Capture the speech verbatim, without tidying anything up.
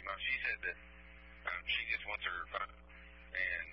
Now, she said that um, she just wants her fun, and